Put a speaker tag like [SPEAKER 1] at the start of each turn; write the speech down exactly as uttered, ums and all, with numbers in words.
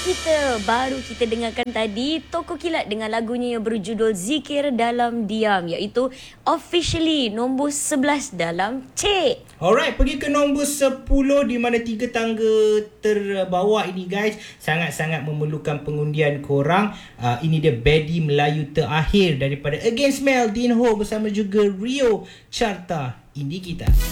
[SPEAKER 1] kita. Baru kita dengarkan tadi Toko Kilat dengan lagunya yang berjudul Zikir Dalam Diam, iaitu officially nombor sebelas dalam Cek.
[SPEAKER 2] Alright, pergi ke nombor sepuluh di mana tiga tangga terbawah ini guys sangat-sangat memerlukan pengundian korang. Uh, ini dia Bedi Melayu Terakhir daripada Against Mel, Dean Ho bersama juga Rio Carta Indie Kita.